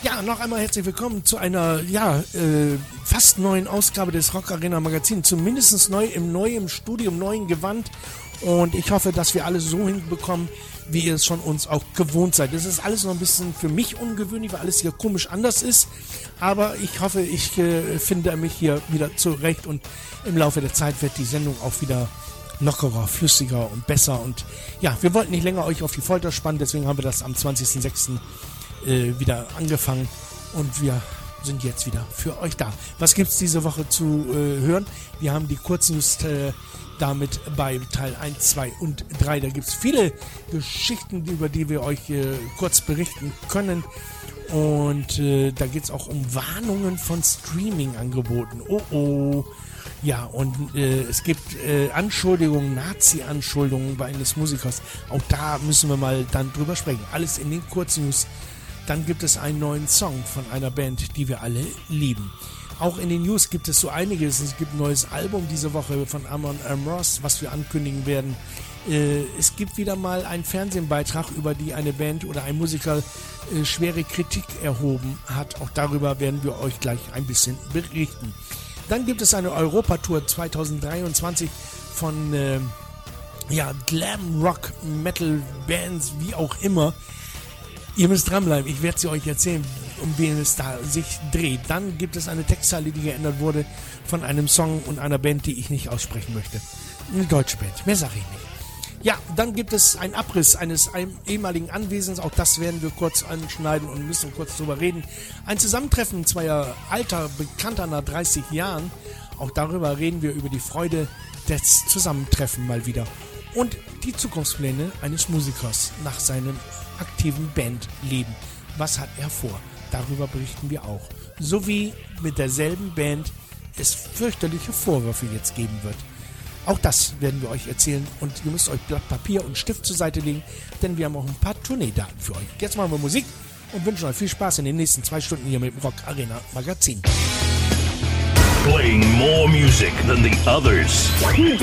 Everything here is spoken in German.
Ja, noch einmal herzlich willkommen zu einer, fast neuen Ausgabe des Rock Arena Magazins. Zumindest neu im neuen Studio, im neuen Gewand. Und ich hoffe, dass wir alles so hinbekommen, wie ihr es von uns auch gewohnt seid. Das ist alles noch ein bisschen für mich ungewöhnlich, weil alles hier komisch anders ist. Aber ich hoffe, ich finde mich hier wieder zurecht. Und im Laufe der Zeit wird die Sendung auch wieder lockerer, flüssiger und besser. Und ja, wir wollten nicht länger euch auf die Folter spannen. Deswegen haben wir das am 20.06. Wieder angefangen und wir sind jetzt wieder für euch da. Was gibt's diese Woche zu hören? Wir haben die Kurznews damit bei Teil 1, 2 und 3. Da gibt's viele Geschichten, über die wir euch kurz berichten können. Und da geht's auch um Warnungen von Streaming-Angeboten. Oh. Ja, und es gibt Anschuldigungen, Nazi-Anschuldigungen bei eines Musikers. Auch da müssen wir mal dann drüber sprechen. Alles in den Kurznews. Dann gibt es einen neuen Song von einer Band, die wir alle lieben. Auch in den News gibt es so einiges. Es gibt ein neues Album diese Woche von Amon Amarth, was wir ankündigen werden. Es gibt wieder mal einen Fernsehbeitrag, über die eine Band oder ein Musiker schwere Kritik erhoben hat. Auch darüber werden wir euch gleich ein bisschen berichten. Dann gibt es eine Europatour 2023 von Glam Rock Metal Bands, wie auch immer. Ihr müsst dranbleiben, ich werde sie euch erzählen, um wen es da sich dreht. Dann gibt es eine Textzeile, die geändert wurde von einem Song und einer Band, die ich nicht aussprechen möchte. Eine deutsche Band, mehr sage ich nicht. Ja, dann gibt es einen Abriss eines ehemaligen Anwesens, auch das werden wir kurz anschneiden und müssen kurz drüber reden. Ein Zusammentreffen zweier alter Bekannter nach 30 Jahren, auch darüber reden wir, über die Freude des Zusammentreffen mal wieder. Und die Zukunftspläne eines Musikers nach seinem aktiven Bandleben. Was hat er vor? Darüber berichten wir auch. Sowie mit derselben Band es fürchterliche Vorwürfe jetzt geben wird. Auch das werden wir euch erzählen und ihr müsst euch Blatt Papier und Stift zur Seite legen, denn wir haben auch ein paar Tourneedaten für euch. Jetzt machen wir Musik und wünschen euch viel Spaß in den nächsten 2 Stunden hier mit dem Rock Arena Magazin. Playing more music than the others.